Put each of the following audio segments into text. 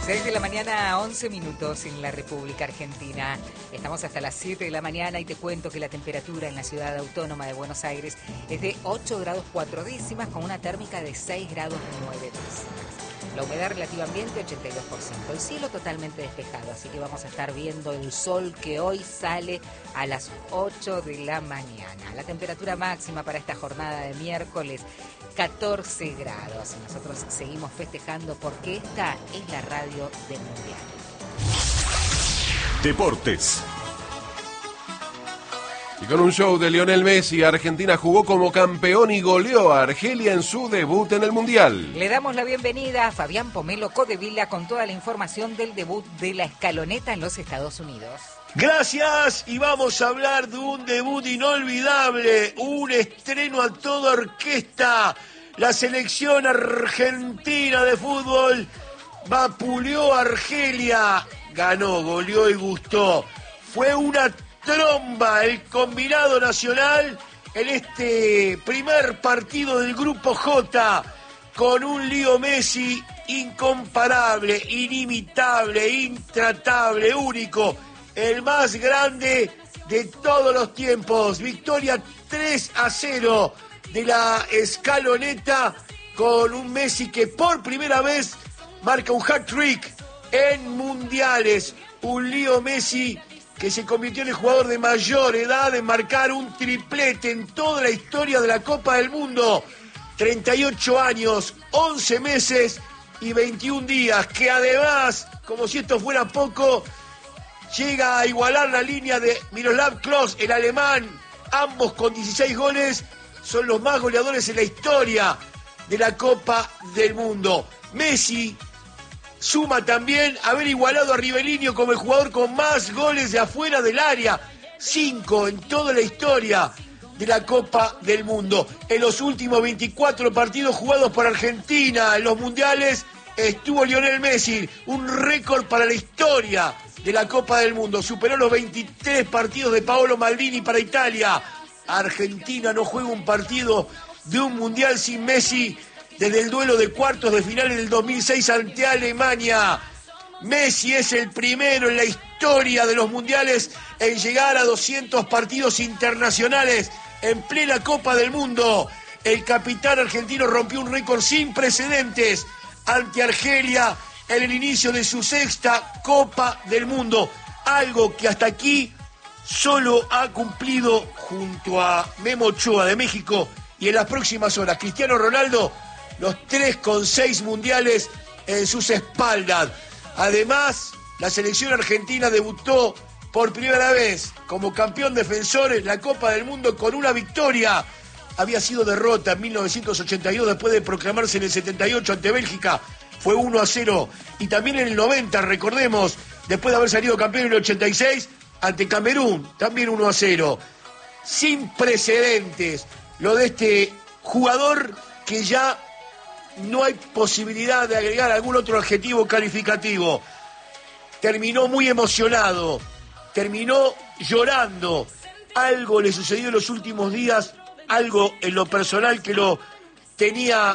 6 de la mañana, 11 minutos en la República Argentina. Estamos hasta las 7 de la mañana y te cuento que la temperatura en la ciudad autónoma de Buenos Aires es de 8 grados 4 décimas con una térmica de 6 grados 9 décimas. La humedad relativa ambiente 82%. El cielo totalmente despejado, así que vamos a estar viendo el sol que hoy sale a las 8 de la mañana. La temperatura máxima para esta jornada de miércoles 14 grados. Y nosotros seguimos festejando porque esta es la radio del Mundial. Deportes. Y con un show de Lionel Messi, Argentina jugó como campeón y goleó a Argelia en su debut en el Mundial. Le damos la bienvenida a Fabián Pomelo Codevila con toda la información del debut de la escaloneta en los Estados Unidos. Gracias, y vamos a hablar de un debut inolvidable, un estreno a toda orquesta. La selección argentina de fútbol vapuleó a Argelia, ganó, goleó y gustó. Fue una tromba el combinado nacional en este primer partido del Grupo J, con un Leo Messi incomparable, inimitable, intratable, único, el más grande de todos los tiempos. Victoria 3-0 de la escaloneta, con un Messi que por primera vez marca un hat-trick en mundiales, un Leo Messi que se convirtió en el jugador de mayor edad en marcar un triplete en toda la historia de la Copa del Mundo. 38 años, 11 meses y 21 días, que además, como si esto fuera poco, llega a igualar la línea de Miroslav Klose, el alemán. Ambos con 16 goles son los más goleadores en la historia de la Copa del Mundo. Messi suma también haber igualado a Rivellino como el jugador con más goles de afuera del área. 5 en toda la historia de la Copa del Mundo. En los últimos 24 partidos jugados por Argentina en los mundiales estuvo Lionel Messi, un récord para la historia de la Copa del Mundo. Superó los 23 partidos de Paolo Maldini para Italia. Argentina no juega un partido de un mundial sin Messi desde el duelo de cuartos de final en el 2006 ante Alemania. Messi es el primero en la historia de los mundiales en llegar a 200 partidos internacionales en plena Copa del Mundo. El capitán argentino rompió un récord sin precedentes ante Argelia en el inicio de su sexta Copa del Mundo. Algo que hasta aquí solo ha cumplido junto a Memo Ochoa de México, y en las próximas horas Cristiano Ronaldo, los 3 con 6 mundiales en sus espaldas. Además, la selección argentina debutó por primera vez como campeón defensor en la Copa del Mundo con una victoria. Había sido derrota en 1982 después de proclamarse en el 78 ante Bélgica. Fue 1-0. Y también en el 90, recordemos, después de haber salido campeón en el 86 ante Camerún, también 1-0. Sin precedentes lo de este jugador, que ya no hay posibilidad de agregar algún otro adjetivo calificativo. Terminó muy emocionado, terminó llorando. Algo le sucedió en los últimos días, algo en lo personal que lo tenía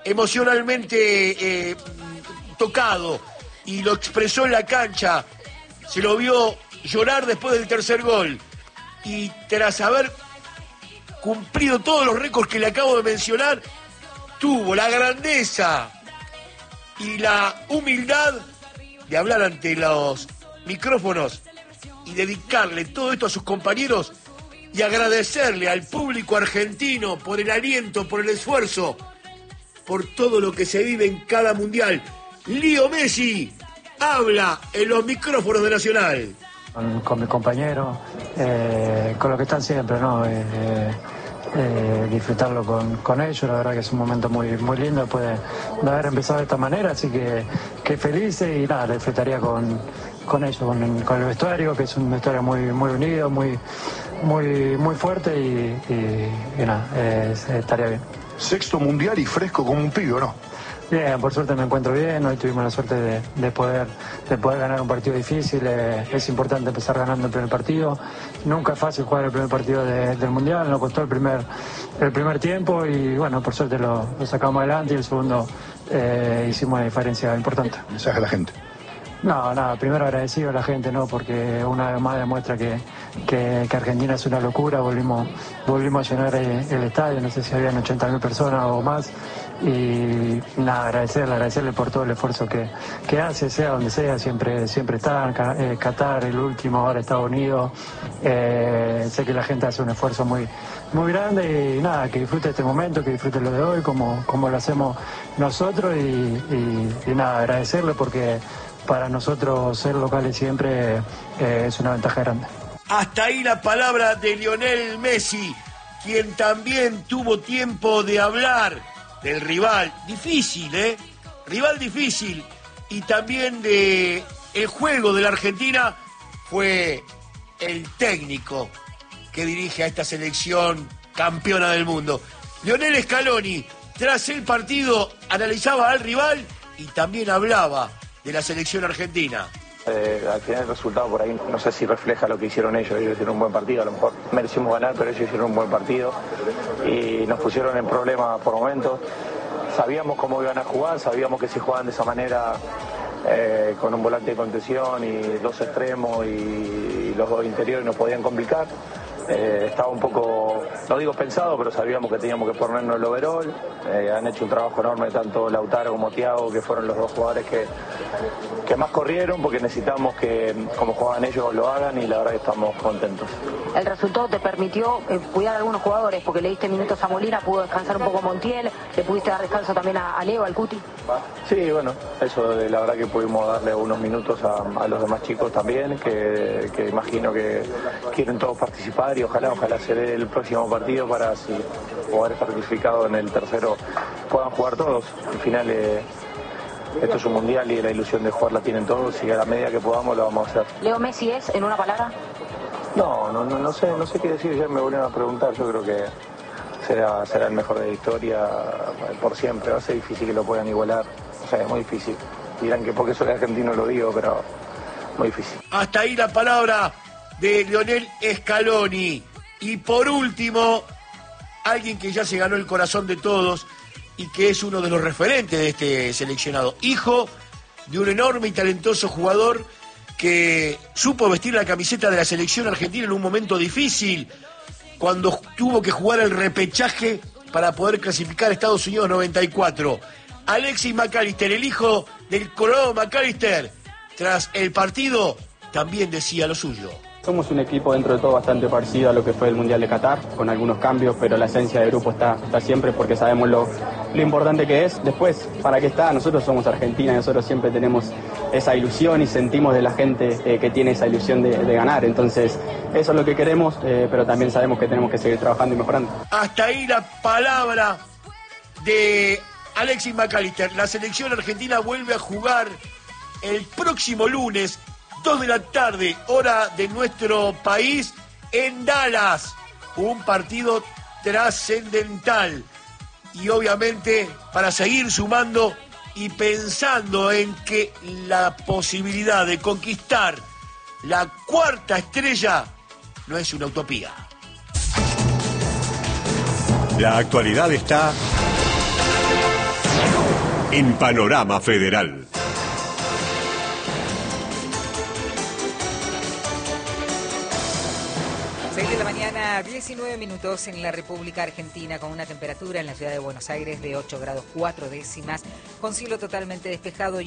emocionalmente tocado, y lo expresó en la cancha. Se lo vio llorar después del tercer gol, y tras haber cumplido todos los récords que le acabo de mencionar, tuvo la grandeza y la humildad de hablar ante los micrófonos y dedicarle todo esto a sus compañeros y agradecerle al público argentino por el aliento, por el esfuerzo, por todo lo que se vive en cada mundial. Leo Messi habla en los micrófonos de Nacional. Con mis compañeros, con lo que están siempre, ¿no? Disfrutarlo con ellos. La verdad que es un momento muy, muy lindo después de haber empezado de esta manera, así que felices, y nada, lo disfrutaría con ellos, con el vestuario, que es un vestuario muy, muy unido, muy, muy, muy fuerte, y nada, estaría bien. Sexto mundial y fresco como un pibe, ¿no? Bien, por suerte me encuentro bien. Hoy tuvimos la suerte de poder ganar un partido difícil. Es importante empezar ganando el primer partido. Nunca es fácil jugar el primer partido del Mundial. Nos costó el primer tiempo, y bueno, por suerte lo sacamos adelante, y el segundo hicimos una diferencia importante. Mensaje a la gente. No, nada, primero agradecido a la gente, ¿no? Porque una vez más demuestra que Argentina es una locura, volvimos a llenar el estadio, no sé si habían 80.000 personas o más, y nada, agradecerle por todo el esfuerzo que hace, sea donde sea, siempre está, Qatar, el último, ahora Estados Unidos, sé que la gente hace un esfuerzo muy grande y nada, que disfrute este momento, que disfrute lo de hoy, como lo hacemos nosotros y nada, agradecerle porque para nosotros ser locales siempre es una ventaja grande. Hasta ahí la palabra de Lionel Messi, quien también tuvo tiempo de hablar del rival difícil, rival difícil, y también de el juego de la Argentina. Fue el técnico que dirige a esta selección campeona del mundo. Lionel Scaloni, tras el partido, analizaba al rival y también hablaba de la selección argentina. Al final el resultado por ahí no sé si refleja lo que hicieron ellos hicieron un buen partido, a lo mejor merecimos ganar, pero ellos hicieron un buen partido y nos pusieron en problemas por momentos. Sabíamos cómo iban a jugar, sabíamos que si jugaban de esa manera, con un volante de contención y dos extremos y los dos interiores nos podían complicar. Estaba un poco, no digo pensado, pero sabíamos que teníamos que ponernos el overall. Han hecho un trabajo enorme tanto Lautaro como Thiago, que fueron los dos jugadores que más corrieron, porque necesitamos que como juegan ellos lo hagan y la verdad que estamos contentos. El resultado te permitió cuidar a algunos jugadores, porque le diste minutos a Molina, pudo descansar un poco Montiel, le pudiste dar descanso también a Leo, al Cuti. Sí, bueno, eso la verdad que pudimos darle unos minutos a los demás chicos también, que imagino que quieren todos participar y ojalá se dé el próximo partido para si jugadores certificados en el tercero puedan jugar todos. Al final esto es un mundial y la ilusión de jugar la tienen todos y a la medida que podamos lo vamos a hacer. ¿Leo Messi es, en una palabra? No sé qué decir, ya me volvieron a preguntar, yo creo que será el mejor de la historia por siempre, va a ser difícil que lo puedan igualar, o sea, es muy difícil. Dirán que porque soy argentino lo digo, pero muy difícil. Hasta ahí la palabra de Lionel Scaloni. Y por último, alguien que ya se ganó el corazón de todos y que es uno de los referentes de este seleccionado, hijo de un enorme y talentoso jugador que supo vestir la camiseta de la selección argentina en un momento difícil, cuando tuvo que jugar el repechaje para poder clasificar a Estados Unidos 94. Alexis McAllister, el hijo del Colorado McAllister, tras el partido, también decía lo suyo. Somos un equipo dentro de todo bastante parecido a lo que fue el Mundial de Qatar, con algunos cambios, pero la esencia del grupo está siempre porque sabemos lo importante que es. Después, ¿para qué está? Nosotros somos Argentina y nosotros siempre tenemos esa ilusión y sentimos de la gente que tiene esa ilusión de ganar. Entonces, eso es lo que queremos, pero también sabemos que tenemos que seguir trabajando y mejorando. Hasta ahí la palabra de Alexis McAllister. La selección argentina vuelve a jugar el próximo lunes, 2 de la tarde, hora de nuestro país, en Dallas. Un partido trascendental. Y obviamente para seguir sumando y pensando en que la posibilidad de conquistar la cuarta estrella no es una utopía. La actualidad está en Panorama Federal. 6 de la mañana, 19 minutos en la República Argentina, con una temperatura en la ciudad de Buenos Aires de 8 grados 4 décimas, con cielo totalmente despejado.